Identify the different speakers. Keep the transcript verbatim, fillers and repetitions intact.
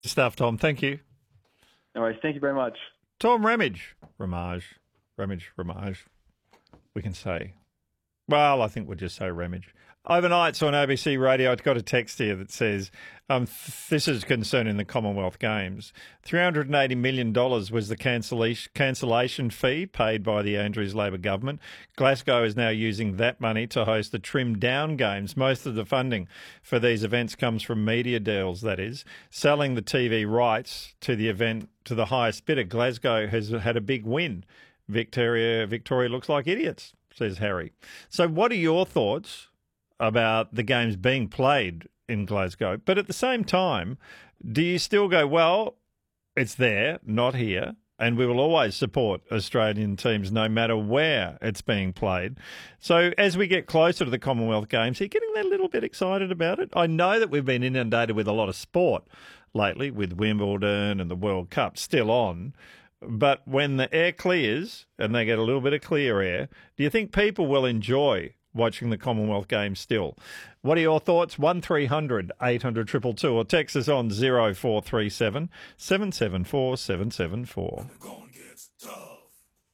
Speaker 1: Stuff, Tom. Thank you.
Speaker 2: No worries. Thank you very much.
Speaker 1: Tom Ramage. Ramage. Ramage. Ramage. We can say. Well, I think we'll just say Ramage. Overnights on A B C Radio, I've got a text here that says, um, th- this is concerning the Commonwealth Games. three hundred eighty million dollars was the cancellation, cancellation fee paid by the Andrews Labor government. Glasgow is now using that money to host the trimmed-down games. Most of the funding for these events comes from media deals, that is, selling the T V rights to the event to the highest bidder. Glasgow has had a big win. Victoria, Victoria looks like idiots, says Harry. So what are your thoughts about the games being played in Glasgow? But at the same time, do you still go, well, it's there, not here, and we will always support Australian teams no matter where it's being played? So as we get closer to the Commonwealth Games, are you getting a little bit excited about it? I know that we've been inundated with a lot of sport lately, with Wimbledon and the World Cup still on. But when the air clears and they get a little bit of clear air, do you think people will enjoy watching the Commonwealth Games still? What are your thoughts? one three hundred eight hundred two two two or text us on zero four three seven seven seven four seven seven four.